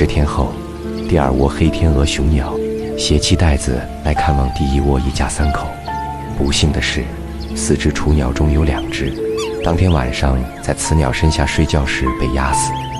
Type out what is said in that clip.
10天后，第2窝黑天鹅雄鸟携其袋子来看望第1窝一家3口。不幸的是，4只雏鸟中有2只，当天晚上在雌鸟身下睡觉时被压死。